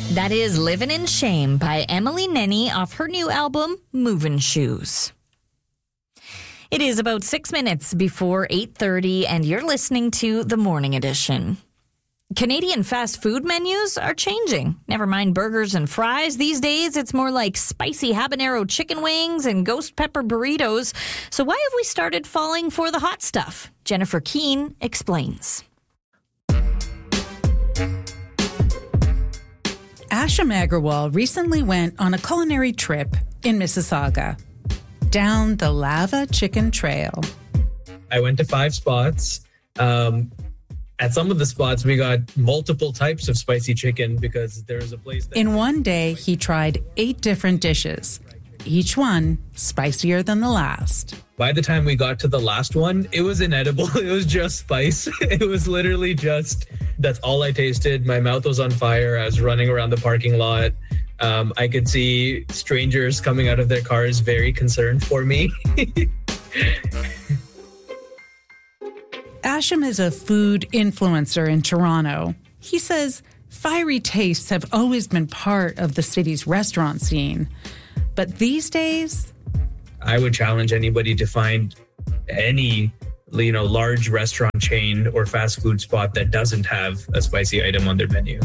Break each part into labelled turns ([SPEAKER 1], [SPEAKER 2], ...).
[SPEAKER 1] That is Livin' in Shame by Emily Nenny off her new album, Movin' Shoes. It is about 6 minutes before 8:30, and you're listening to The Morning Edition. Canadian fast food menus are changing. Never mind burgers and fries. These days, it's more like spicy habanero chicken wings and ghost pepper burritos. So why have we started falling for the hot stuff? Jennifer Keane explains.
[SPEAKER 2] Asham Agrawal recently went on a culinary trip in Mississauga, down the Lava Chicken Trail.
[SPEAKER 3] I went to 5 spots. At some of the spots, we got multiple types of spicy chicken because there was a place that...
[SPEAKER 2] In one day, he tried 8 different dishes, each one spicier than the last.
[SPEAKER 3] By the time we got to the last one, it was inedible. It was just spice. It was literally just, that's all I tasted. My mouth was on fire. I was running around the parking lot. I could see strangers coming out of their cars very concerned for me.
[SPEAKER 2] Asham is a food influencer in Toronto. He says fiery tastes have always been part of the city's restaurant scene. But these days...
[SPEAKER 3] I would challenge anybody to find any, large restaurant chain or fast food spot that doesn't have a spicy item on their menu.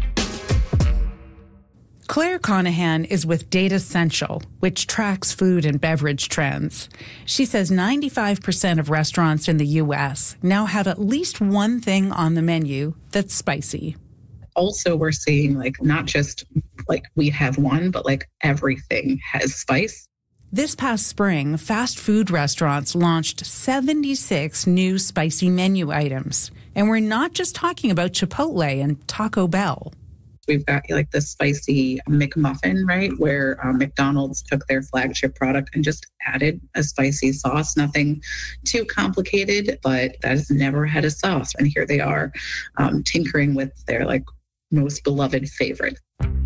[SPEAKER 2] Claire Conahan is with Data Central, which tracks food and beverage trends. She says 95% of restaurants in the U.S. now have at least one thing on the menu that's spicy.
[SPEAKER 4] Also, we're seeing not just we have one, but everything has spice.
[SPEAKER 2] This past spring, fast food restaurants launched 76 new spicy menu items. And we're not just talking about Chipotle and Taco Bell.
[SPEAKER 4] We've got the spicy McMuffin, right? Where McDonald's took their flagship product and just added a spicy sauce. Nothing too complicated, but that has never had a sauce. And here they are tinkering with their most beloved favorite.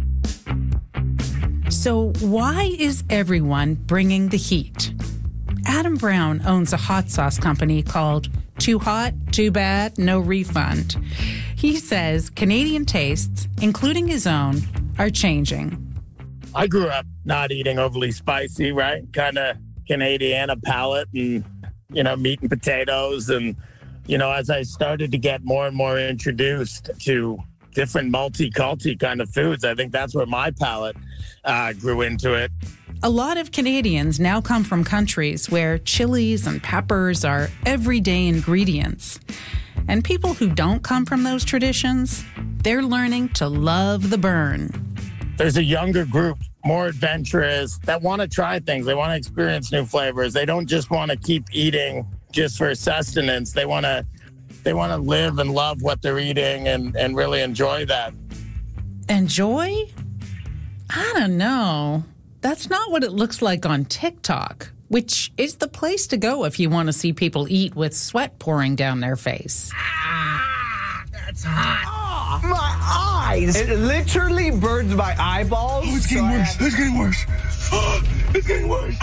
[SPEAKER 2] So why is everyone bringing the heat? Adam Brown owns a hot sauce company called Too Hot, Too Bad, No Refund. He says Canadian tastes, including his own, are changing.
[SPEAKER 5] I grew up not eating overly spicy, right? Kind of Canadiana palate and, meat and potatoes. And, as I started to get more and more introduced to different multi-culti kind of foods, I think that's where my palate grew into it.
[SPEAKER 2] A lot of Canadians now come from countries where chilies and peppers are everyday ingredients. And people who don't come from those traditions, they're learning to love the burn.
[SPEAKER 5] There's a younger group, more adventurous, that want to try things. They want to experience new flavors. They don't just want to keep eating just for sustenance. They want to live and love what they're eating and really enjoy that.
[SPEAKER 2] Enjoy? I don't know. That's not what it looks like on TikTok, which is the place to go if you want to see people eat with sweat pouring down their face.
[SPEAKER 5] That's hot.
[SPEAKER 6] Oh, my eyes. It literally burns my eyeballs.
[SPEAKER 7] Oh, it's getting worse. It's getting worse. It's getting worse.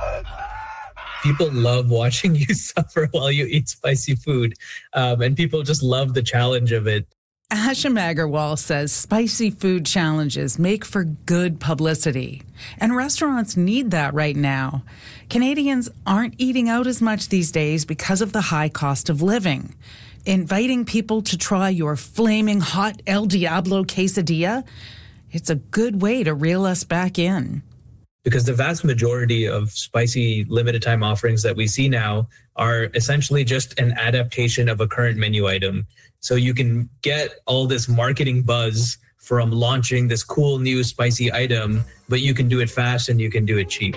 [SPEAKER 3] People love watching you suffer while you eat spicy food, and people just love the challenge of it.
[SPEAKER 2] Asham Agrawal says spicy food challenges make for good publicity, and restaurants need that right now. Canadians aren't eating out as much these days because of the high cost of living. Inviting people to try your flaming hot El Diablo quesadilla, it's a good way to reel us back in.
[SPEAKER 3] Because the vast majority of spicy limited time offerings that we see now are essentially just an adaptation of a current menu item. So you can get all this marketing buzz from launching this cool new spicy item, but you can do it fast and you can do it cheap.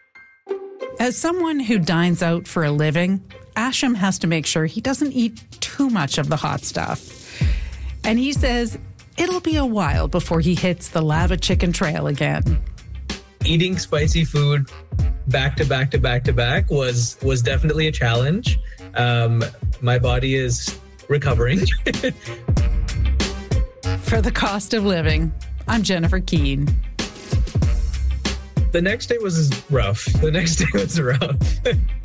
[SPEAKER 2] As someone who dines out for a living, Asham has to make sure he doesn't eat too much of the hot stuff. And he says it'll be a while before he hits the Lava Chicken Trail again.
[SPEAKER 3] Eating spicy food back to back to back to back was definitely a challenge. My body is recovering.
[SPEAKER 2] For the cost of living, I'm Jennifer Keane.
[SPEAKER 3] The next day was rough.